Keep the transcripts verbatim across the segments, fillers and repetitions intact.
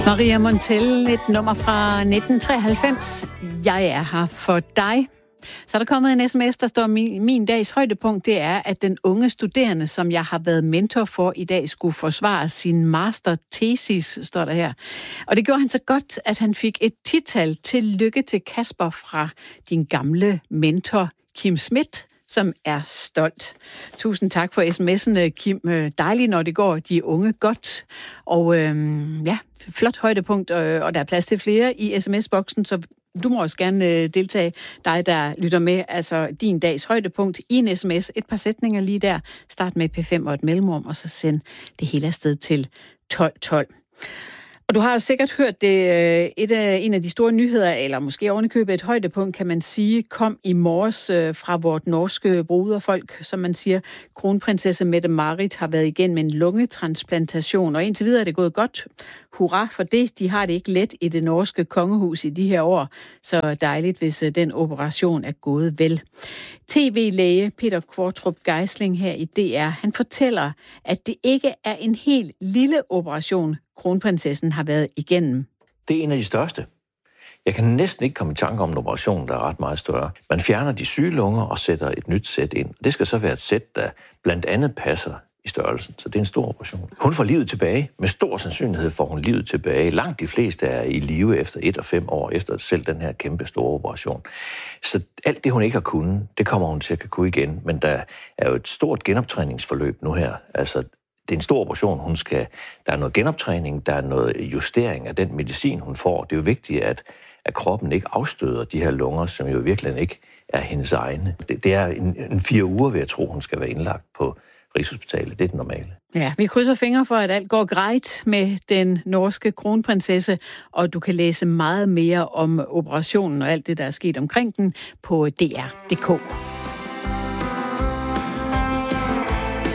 Maria Montell, et nummer fra nitten treoghalvfems. Jeg er her for dig. Så er der kommet en sms, der står, min, min dags højdepunkt, det er, at den unge studerende, som jeg har været mentor for i dag, skulle forsvare sin masterthesis, står der her. Og det gjorde han så godt, at han fik et tital. Tillykke til Kasper fra din gamle mentor, Kim Schmidt, som er stolt. Tusind tak for sms'en, Kim. Dejligt, når det går de unge godt. Og øhm, ja, flot højdepunkt, øh, og der er plads til flere i sms-boksen, så du må også gerne øh, deltage, dig der lytter med, altså din dags højdepunkt i en sms. Et par sætninger lige der. Start med P fem og et mellemrum, og så send det hele afsted til tolv tolv. Og du har sikkert hørt det, et af, en af de store nyheder, eller måske ovenikøbet et højdepunkt, kan man sige, kom i morges fra vort norske broderfolk, som man siger. Kronprinsesse Mette-Marit har været igennem en lungetransplantation, og indtil videre er det gået godt. Hurra for det. De har det ikke let i det norske kongehus i de her år, så dejligt, hvis den operation er gået vel. T V-læge Peter Kvartrup Geisling her i D R, han fortæller, at det ikke er en helt lille operation, kronprinsessen har været igennem. Det er en af de største. Jeg kan næsten ikke komme i tanke om en operation, der er ret meget større. Man fjerner de syge lunger og sætter et nyt sæt ind. Det skal så være et sæt, der blandt andet passer i størrelsen, så det er en stor operation. Hun får livet tilbage. Med stor sandsynlighed får hun livet tilbage. Langt de fleste er i live efter et og fem år, efter selv den her kæmpe store operation. Så alt det, hun ikke har kunnet, det kommer hun til at kunne igen. Men der er jo et stort genoptræningsforløb nu her. Altså, det er en stor operation, hun skal. Der er noget genoptræning, der er noget justering af den medicin, hun får. Det er jo vigtigt, at, at kroppen ikke afstøder de her lunger, som jo virkelig ikke er hendes egne. Det, det er en, en fire uger, vil jeg tro, hun skal være indlagt på Rigshospitalet. Det er det normale. Ja, vi krydser fingre for, at alt går grejt med den norske kronprinsesse, og du kan læse meget mere om operationen og alt det, der er sket omkring den på D R punktum d k.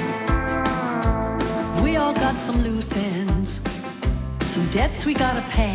We all got some loose ends, some debts we gotta pay.